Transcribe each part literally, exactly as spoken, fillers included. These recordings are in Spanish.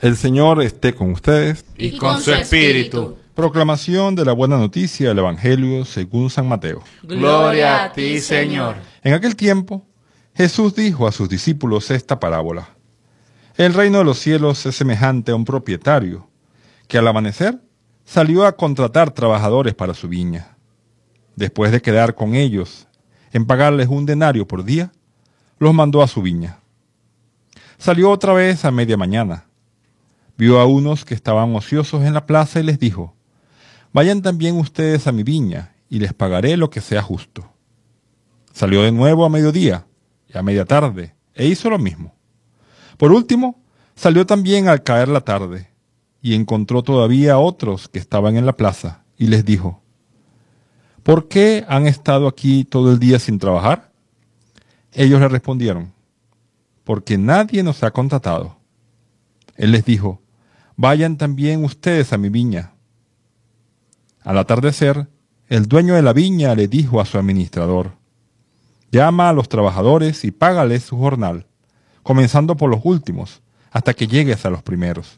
El Señor esté con ustedes. Y con su espíritu. Proclamación de la buena noticia del Evangelio según San Mateo. Gloria a ti, Señor. En aquel tiempo, Jesús dijo a sus discípulos esta parábola. El reino de los cielos es semejante a un propietario que al amanecer salió a contratar trabajadores para su viña. Después de quedar con ellos en pagarles un denario por día, los mandó a su viña. Salió otra vez a media mañana. Vio a unos que estaban ociosos en la plaza y les dijo: vayan también ustedes a mi viña y les pagaré lo que sea justo. Salió de nuevo a mediodía y a media tarde e hizo lo mismo. Por último, salió también al caer la tarde y encontró todavía a otros que estaban en la plaza y les dijo: ¿por qué han estado aquí todo el día sin trabajar? Ellos le respondieron: porque nadie nos ha contratado. Él les dijo: vayan también ustedes a mi viña. Al atardecer, el dueño de la viña le dijo a su administrador: llama a los trabajadores y págales su jornal, comenzando por los últimos, hasta que llegues a los primeros.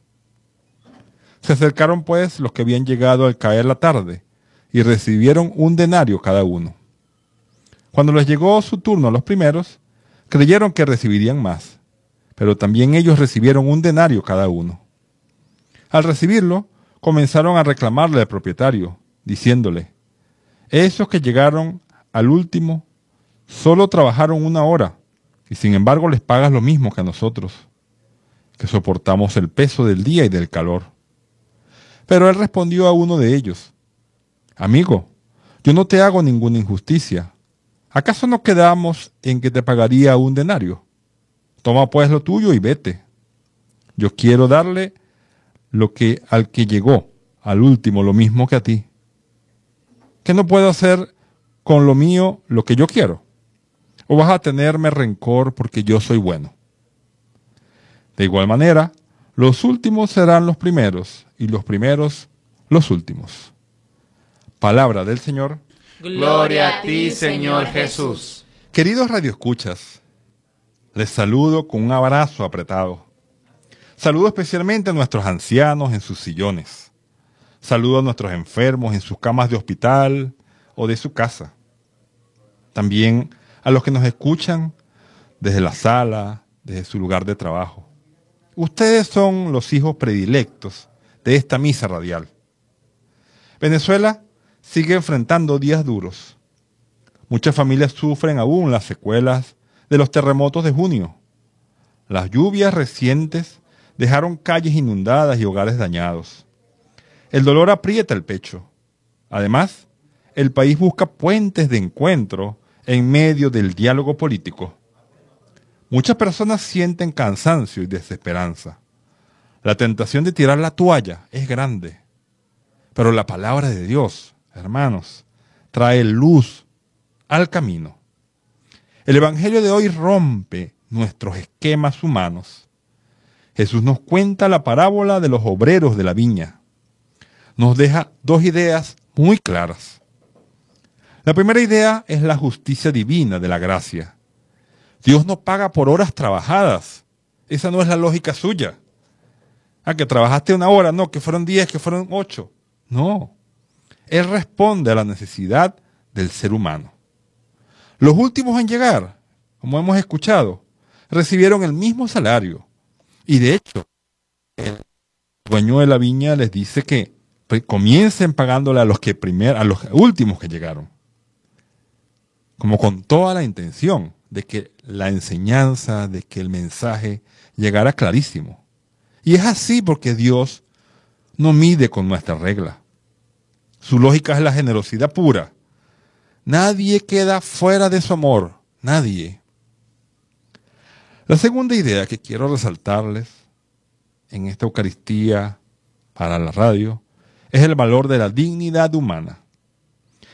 Se acercaron pues los que habían llegado al caer la tarde, y recibieron un denario cada uno. Cuando les llegó su turno a los primeros, creyeron que recibirían más, pero también ellos recibieron un denario cada uno. Al recibirlo, comenzaron a reclamarle al propietario, diciéndole: esos que llegaron al último solo trabajaron una hora, y sin embargo les pagas lo mismo que a nosotros, que soportamos el peso del día y del calor. Pero él respondió a uno de ellos: amigo, yo no te hago ninguna injusticia. ¿Acaso no quedamos en que te pagaría un denario? Toma pues lo tuyo y vete. Yo quiero darle lo que al que llegó al último lo mismo que a ti. ¿Qué no puedo hacer con lo mío lo que yo quiero? ¿O vas a tenerme rencor porque yo soy bueno? De igual manera, los últimos serán los primeros y los primeros los últimos. Palabra del Señor. Gloria a ti, Señor Jesús. Queridos radioescuchas, les saludo con un abrazo apretado. Saludo especialmente a nuestros ancianos en sus sillones. Saludo a nuestros enfermos en sus camas de hospital o de su casa. También a los que nos escuchan desde la sala, desde su lugar de trabajo. Ustedes son los hijos predilectos de esta misa radial. Venezuela sigue enfrentando días duros. Muchas familias sufren aún las secuelas de los terremotos de junio. Las lluvias recientes dejaron calles inundadas y hogares dañados. El dolor aprieta el pecho. Además, el país busca puentes de encuentro en medio del diálogo político. Muchas personas sienten cansancio y desesperanza. La tentación de tirar la toalla es grande. Pero la palabra de Dios, hermanos, trae luz al camino. El Evangelio de hoy rompe nuestros esquemas humanos. Jesús nos cuenta la parábola de los obreros de la viña. Nos deja dos ideas muy claras. La primera idea es la justicia divina de la gracia. Dios no paga por horas trabajadas. Esa no es la lógica suya. Ah, que trabajaste una hora, no, que fueron diez, que fueron ocho. No. Él responde a la necesidad del ser humano. Los últimos en llegar, como hemos escuchado, recibieron el mismo salario. Y de hecho, el dueño de la viña les dice que comiencen pagándole a los que primer, a los últimos que llegaron. Como con toda la intención de que la enseñanza, de que el mensaje llegara clarísimo. Y es así porque Dios no mide con nuestra regla. Su lógica es la generosidad pura. Nadie queda fuera de su amor. Nadie. La segunda idea que quiero resaltarles en esta Eucaristía para la radio es el valor de la dignidad humana.